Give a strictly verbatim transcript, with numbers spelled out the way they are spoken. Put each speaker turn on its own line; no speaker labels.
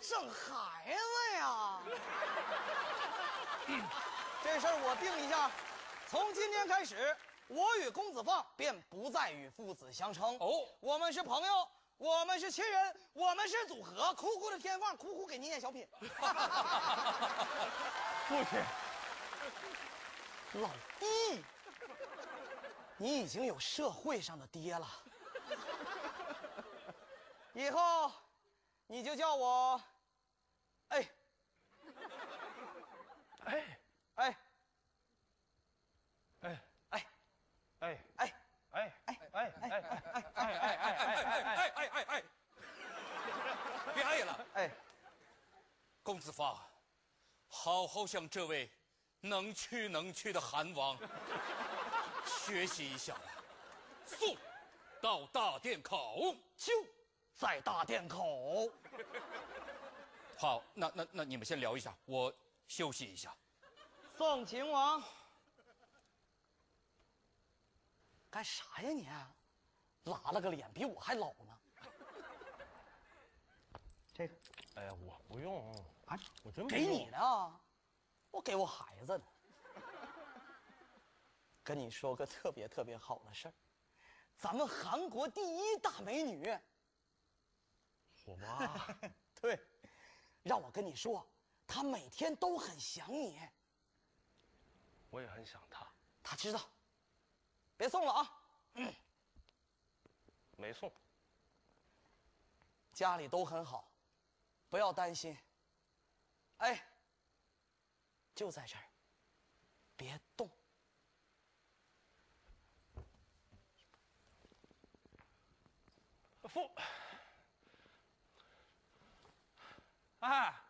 生孩子呀？这事儿我定一下，从今天开始，我与公子放便不再与父子相称。
哦，我们是朋友，我们是亲人，我们是组合。哭哭的天放，哭哭给您念小品。
父亲，老弟，你已经有社会上的爹了，以后你就叫我，哎，
哎
哎，
哎
哎，
哎
哎。
哎哎哎哎哎哎哎哎哎哎哎哎！
别爱了，
哎，
公子放，好好向这位能屈能屈的韩王学习一下吧。速到大殿口，
就在大殿口。
好，那那那你们先聊一下，我休息一下。
宋秦王，干啥呀你？拉了个脸，比我还老呢。这个，
哎呀，我不用
啊，
我真不
给
用
你的啊，我给我孩子的。跟你说个特别特别好的事儿，咱们韩国第一大美女，
我妈，
对，让我跟你说，她每天都很想你。
我也很想她，
她知道，别送了啊。嗯，
没送。
家里都很好，不要担心。哎，就在这儿，别动。
父，哎，